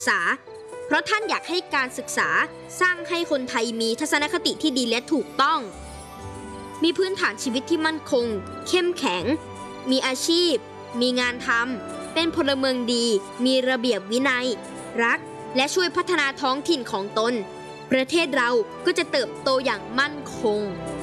ษาเพราะท่านอยากให้การศึกษาสร้างให้คนไทยมีทัศนคติที่ดีและถูกต้องมีพื้นฐานชีวิตที่มั่นคงเข้มแข็งมีอาชีพมีงานทำเป็นพลเมืองดีมีระเบียบวินัยรักและช่วยพัฒนาท้องถิ่นของตนประเทศเราก็จะเติบโตอย่างมั่นคง